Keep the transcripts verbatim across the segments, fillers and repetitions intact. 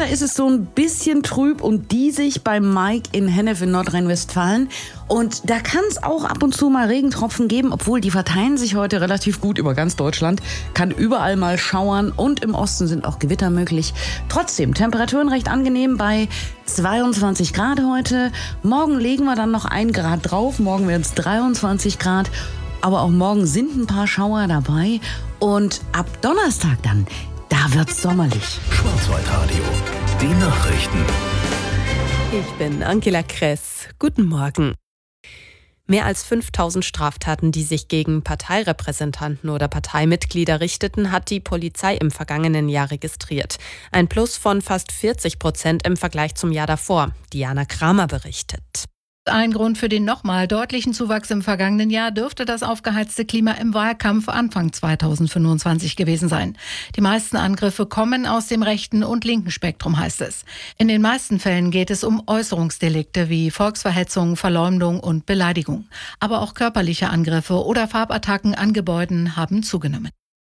Wetter ist es so ein bisschen trüb und diesig bei Mike in Hennef in Nordrhein-Westfalen. Und da kann es auch ab und zu mal Regentropfen geben, obwohl die verteilen sich heute relativ gut über ganz Deutschland. Kann überall mal schauern und im Osten sind auch Gewitter möglich. Trotzdem, Temperaturen recht angenehm bei zweiundzwanzig Grad heute. Morgen legen wir dann noch ein Grad drauf, morgen werden es dreiundzwanzig Grad. Aber auch morgen sind ein paar Schauer dabei. Und ab Donnerstag dann, da wird's sommerlich. Schwarzwaldradio, die Nachrichten. Ich bin Angela Kress. Guten Morgen. Mehr als fünftausend Straftaten, die sich gegen Parteirepräsentanten oder Parteimitglieder richteten, hat die Polizei im vergangenen Jahr registriert. Ein Plus von fast vierzig Prozent im Vergleich zum Jahr davor. Diana Kramer berichtet. Ein Grund für den nochmal deutlichen Zuwachs im vergangenen Jahr dürfte das aufgeheizte Klima im Wahlkampf Anfang zweitausendfünfundzwanzig gewesen sein. Die meisten Angriffe kommen aus dem rechten und linken Spektrum, heißt es. In den meisten Fällen geht es um Äußerungsdelikte wie Volksverhetzung, Verleumdung und Beleidigung. Aber auch körperliche Angriffe oder Farbattacken an Gebäuden haben zugenommen.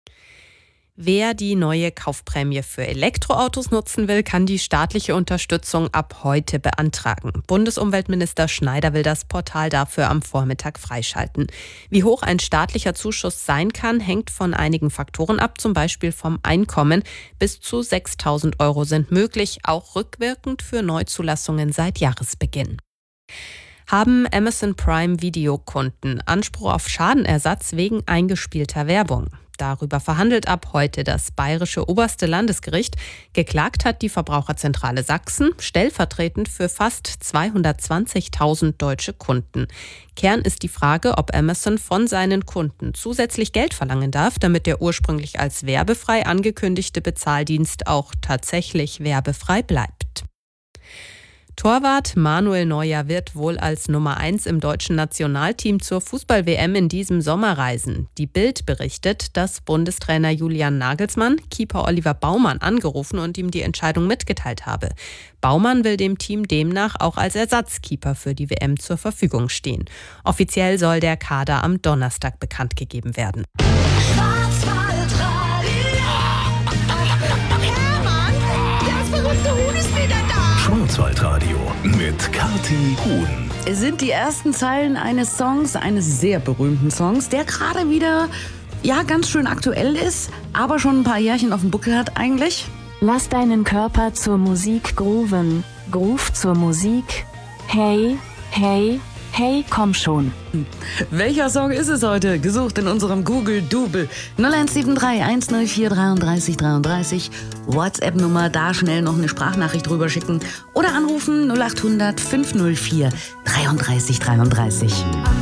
Wer die neue Kaufprämie für Elektroautos nutzen will, kann die staatliche Unterstützung ab heute beantragen. Bundesumweltminister Schneider will das Portal dafür am Vormittag freischalten. Wie hoch ein staatlicher Zuschuss sein kann, hängt von einigen Faktoren ab, zum Beispiel vom Einkommen. Bis zu sechstausend Euro sind möglich, auch rückwirkend für Neuzulassungen seit Jahresbeginn. Haben Amazon Prime Videokunden Anspruch auf Schadenersatz wegen eingespielter Werbung? Darüber verhandelt ab heute das Bayerische Oberste Landesgericht. Geklagt hat die Verbraucherzentrale Sachsen, stellvertretend für fast zweihundertzwanzigtausend deutsche Kunden. Kern ist die Frage, ob Amazon von seinen Kunden zusätzlich Geld verlangen darf, damit der ursprünglich als werbefrei angekündigte Bezahldienst auch tatsächlich werbefrei bleibt. Torwart Manuel Neuer wird wohl als Nummer eins im deutschen Nationalteam zur Fußball-W M in diesem Sommer reisen. Die Bild berichtet, dass Bundestrainer Julian Nagelsmann Keeper Oliver Baumann angerufen und ihm die Entscheidung mitgeteilt habe. Baumann will dem Team demnach auch als Ersatzkeeper für die W M zur Verfügung stehen. Offiziell soll der Kader am Donnerstag bekannt gegeben werden. Schwarzwaldradio mit Kathi Huhn. Es sind die ersten Zeilen eines Songs, eines sehr berühmten Songs, der gerade wieder, ja, ganz schön aktuell ist, aber schon ein paar Jährchen auf dem Buckel hat eigentlich. Lass deinen Körper zur Musik grooven. Groove zur Musik. Hey, hey, hey, komm schon. Welcher Song ist es heute? Gesucht in unserem Google-Double. null eins sieben drei eins null vier drei drei drei drei. WhatsApp-Nummer, da schnell noch eine Sprachnachricht drüber schicken. Oder anrufen null acht hundert fünf null vier drei drei drei drei.